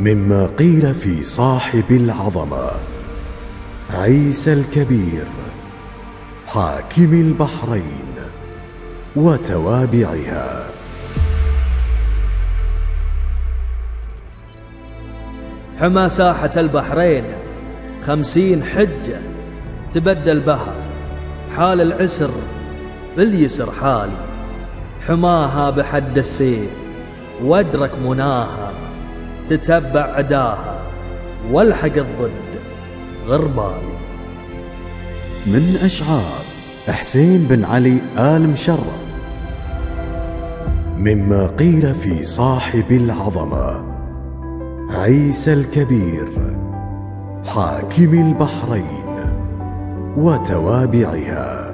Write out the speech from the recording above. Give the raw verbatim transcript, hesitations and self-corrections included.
مما قيل في صاحب العظمة عيسى الكبير حاكم البحرين وتوابعها. حمى ساحة البحرين خمسين حجة تبدل بها، حال العسر باليسر حالي، حماها بحد السيف وادرك مناها، تتبع عداها والحق الضد غربالي. من أشعار حسين بن علي آل مشرف مما قيل في صاحب العظمة عيسى الكبير حاكم البحرين وتوابعها.